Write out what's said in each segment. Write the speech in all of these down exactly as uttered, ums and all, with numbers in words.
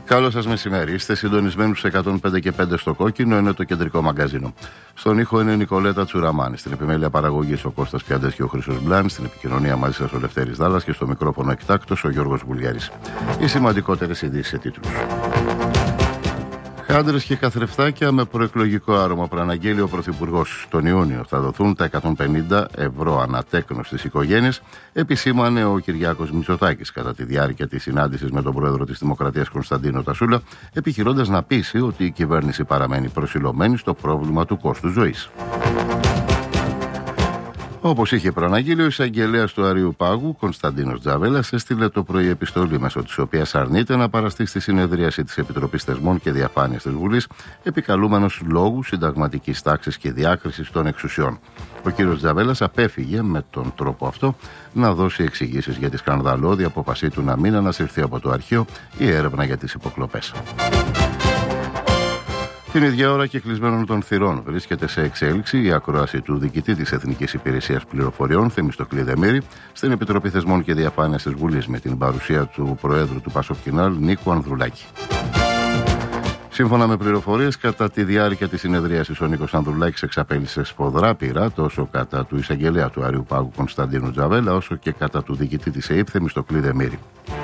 Καλό σας μεσημέρι. Είστε συντονισμένοι στους εκατόν πέντε και πέντε στο κόκκινο, είναι το κεντρικό μαγκαζίνο. Στον ήχο είναι η Νικολέτα Τσουραμάνη. Στην επιμέλεια παραγωγής ο Κώστας Πιάντες και ο Χρήστος Μπλάνης. Στην επικοινωνία μαζί σας ο Λευτέρης Δάλλας και στο μικρόφωνο εκτάκτος ο Γιώργος Βουλιάρης. Οι σημαντικότερες ειδήσεις σε τίτλους. Άντρες και καθρεφτάκια με προεκλογικό άρωμα προαναγγέλει ο Πρωθυπουργός. Τον Ιούνιο θα δοθούν τα εκατόν πενήντα ευρώ ανατέκνο στις οικογένειες, επισήμανε ο Κυριάκος Μητσοτάκης κατά τη διάρκεια της συνάντησης με τον Πρόεδρο της Δημοκρατίας Κωνσταντίνο Τασούλα, επιχειρώντας να πείσει ότι η κυβέρνηση παραμένει προσιλωμένη στο πρόβλημα του κόστους ζωής. Όπως είχε προαναγγείλει, ο εισαγγελέας του Αρείου Πάγου, Κωνσταντίνος Τζαβέλας, έστειλε το πρωί επιστολή μέσω της οποίας αρνείται να παραστεί στη συνεδρίαση της Επιτροπής Θεσμών και Διαφάνειας της Βουλής, επικαλούμενος λόγου συνταγματικής τάξης και διάκρισης των εξουσιών. Ο κύριος Τζαβέλας απέφυγε με τον τρόπο αυτό να δώσει εξηγήσεις για τη σκανδαλώδη απόφασή του να μην ανασυρθεί από το αρχείο η έρευνα για τις υποκλοπές. Την ίδια ώρα και κλεισμένων των θυρών βρίσκεται σε εξέλιξη η ακρόαση του διοικητή της Εθνικής Υπηρεσίας Πληροφοριών, Θεμιστοκλή Δεμήρη, στην Επιτροπή Θεσμών και Διαφάνειας της Βουλής με την παρουσία του Προέδρου του Πασοκκινάλ, Νίκου Ανδρουλάκη. Σύμφωνα με πληροφορίες, κατά τη διάρκεια της συνεδρίασης ο Νίκος Ανδρουλάκης εξαπέλυσε σφοδρά πειρά τόσο κατά του εισαγγελέα του Αρείου Πάγου Κωνσταντίνου Τζαβέλα, όσο και κατά του διοικητή της ΕΥΠ, Θεμιστοκλή Δεμήρη.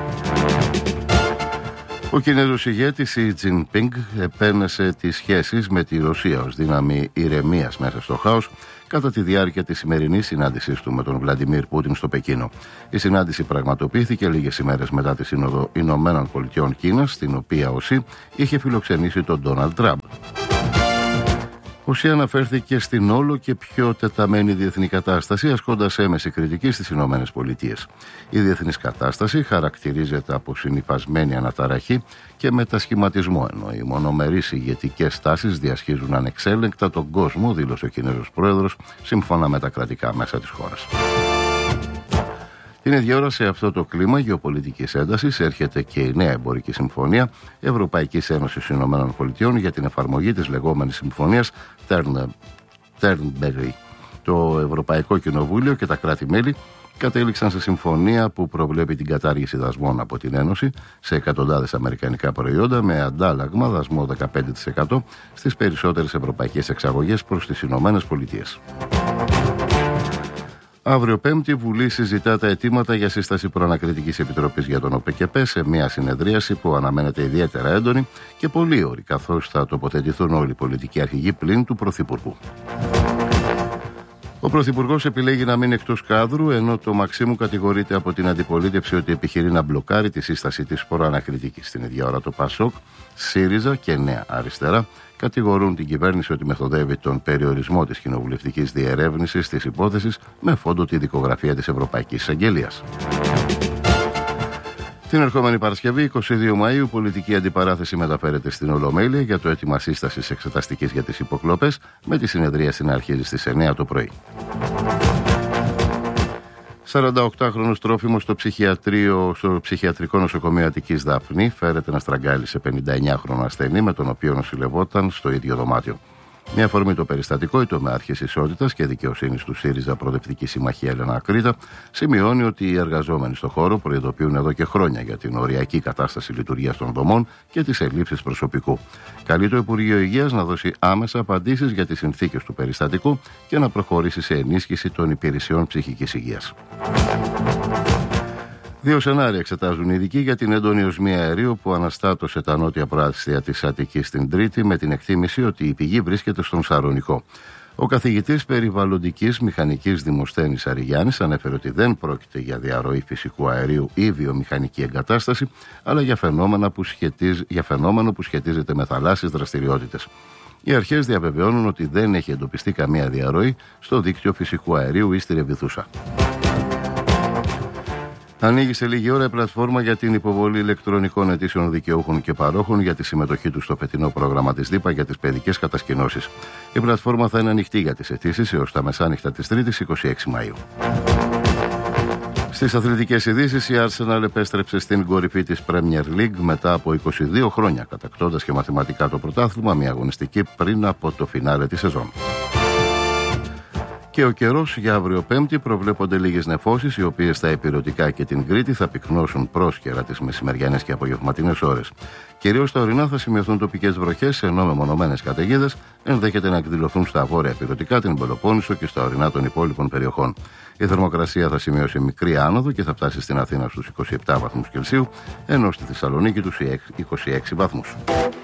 Ο Κινέζος ηγέτης Σι Τζινπίνγκ επένεσε τις σχέσεις με τη Ρωσία ως δύναμη ηρεμίας μέσα στο χάος κατά τη διάρκεια της σημερινής συνάντησής του με τον Βλαντιμίρ Πούτιν στο Πεκίνο. Η συνάντηση πραγματοποιήθηκε λίγες ημέρες μετά τη Σύνοδο Ηνωμένων Πολιτειών Κίνας, στην οποία ο Σι είχε φιλοξενήσει τον Ντόναλντ Τραμπ. Ο Σι αναφέρθηκε στην όλο και πιο τεταμένη διεθνή κατάσταση, ασκώντας έμεση κριτική στις Ηνωμένες Πολιτείες. Η διεθνής κατάσταση χαρακτηρίζεται από συνυφασμένη αναταραχή και μετασχηματισμό, ενώ οι μονομερείς ηγετικές τάσεις διασχίζουν ανεξέλεγκτα τον κόσμο, δήλωσε ο Κινέζος Πρόεδρος, σύμφωνα με τα κρατικά μέσα της χώρας. Την ίδια ώρα, σε αυτό το κλίμα γεωπολιτικής έντασης, έρχεται και η νέα εμπορική συμφωνία Ευρωπαϊκής Ένωσης Ηνωμένων Πολιτειών για την εφαρμογή της λεγόμενης συμφωνίας Turnberry. Το Ευρωπαϊκό Κοινοβούλιο και τα κράτη-μέλη κατέληξαν σε συμφωνία που προβλέπει την κατάργηση δασμών από την Ένωση σε εκατοντάδες αμερικανικά προϊόντα, με αντάλλαγμα δασμό δεκαπέντε τοις εκατό στις περισσότερες ευρωπαϊκές εξαγωγές προς τις Ηνωμένες Πολιτείες. Αύριο Πέμπτη, η Βουλή συζητά τα αιτήματα για σύσταση προανακριτικής επιτροπής για τον ΟΠΕΚΕΠΕ σε μια συνεδρίαση που αναμένεται ιδιαίτερα έντονη και πολύ ώρη, καθώς θα τοποθετηθούν όλοι οι πολιτικοί αρχηγοί πλην του Πρωθυπουργού. Ο Πρωθυπουργός επιλέγει να μείνει εκτός κάδρου, ενώ το Μαξίμου κατηγορείται από την αντιπολίτευση ότι επιχειρεί να μπλοκάρει τη σύσταση της προανακριτικής. Στην ίδια ώρα, το ΠΑΣΟΚ, ΣΥΡΙΖΑ και Νέα Αριστερά κατηγορούν την κυβέρνηση ότι μεθοδεύει τον περιορισμό της κοινοβουλευτικής διερεύνησης της υπόθεσης με φόντο τη δικογραφία της Ευρωπαϊκής Εισαγγελίας. Την ερχόμενη Παρασκευή, εικοστή δεύτερη Μαΐου, πολιτική αντιπαράθεση μεταφέρεται στην Ολομέλεια για το αίτημα σύστασης εξεταστικής για τις υποκλοπές, με τη συνεδρίαση να αρχίζει στις εννιά το πρωί. σαρανταοκτάχρονος τρόφιμος στο, στο ψυχιατρικό νοσοκομείο Αττικής Δαφνή φέρεται να στραγγάλει σε πενηνταεννιάχρονο ασθενή με τον οποίο νοσηλευόταν στο ίδιο δωμάτιο. Μια αφορμή το περιστατικό, η τομεάρχης Ισότητας και Δικαιοσύνης του ΣΥΡΙΖΑ Προοδευτική Συμμαχία Έλενα Ακρίτα σημειώνει ότι οι εργαζόμενοι στο χώρο προειδοποιούν εδώ και χρόνια για την οριακή κατάσταση λειτουργίας των δομών και τις ελλείψεις προσωπικού. Καλεί το Υπουργείο Υγείας να δώσει άμεσα απαντήσεις για τις συνθήκες του περιστατικού και να προχωρήσει σε ενίσχυση των υπηρεσιών ψυχικής υγείας. Δύο σενάρια εξετάζουν οι ειδικοί για την έντονη οσμία αερίου που αναστάτωσε τα νότια προάστια της Αττικής την Τρίτη, με την εκτίμηση ότι η πηγή βρίσκεται στον Σαρονικό. Ο καθηγητής περιβαλλοντικής μηχανικής Δημοσθένης Αριγιάννης ανέφερε ότι δεν πρόκειται για διαρροή φυσικού αερίου ή βιομηχανική εγκατάσταση, αλλά για φαινόμενο που, σχετίζ, για φαινόμενο που σχετίζεται με θαλάσσιες δραστηριότητες. Οι αρχές διαβεβαιώνουν ότι δεν έχει εντοπιστεί καμία διαρροή στο δίκτυο φυσικού αερίου ή στη Ρεβιθούσα. Ανοίγει σε λίγη ώρα η πλατφόρμα για την υποβολή ηλεκτρονικών αιτήσεων δικαιούχων και παρόχων για τη συμμετοχή τους στο φετινό πρόγραμμα της ΔΥΠΑ για τις παιδικές κατασκηνώσεις. Η πλατφόρμα θα είναι ανοιχτή για τις αιτήσεις έως τα μεσάνυχτα της Τρίτης, εικοστή έκτη Μαΐου. Στις αθλητικές ειδήσεις, η Arsenal επέστρεψε στην κορυφή της Premier League μετά από είκοσι δύο χρόνια, κατακτώντας και μαθηματικά το πρωτάθλημα, μια αγωνιστική πριν από το φινάλε της σεζόν. Και ο καιρός για αύριο Πέμπτη προβλέπονται λίγες νεφώσεις, οι οποίες στα ηπειρωτικά και την Κρήτη θα πυκνώσουν πρόσκαιρα τις μεσημεριανές και απογευματινές ώρες. Κυρίως στα ορεινά θα σημειωθούν τοπικές βροχές, ενώ μεμονωμένες καταιγίδες ενδέχεται να εκδηλωθούν στα βόρεια ηπειρωτικά, την Πελοπόννησο και στα ορεινά των υπόλοιπων περιοχών. Η θερμοκρασία θα σημειώσει μικρή άνοδο και θα φτάσει στην Αθήνα στους είκοσι επτά βαθμούς Κελσίου, ενώ στη Θεσσαλονίκη τους είκοσι έξι βαθμούς.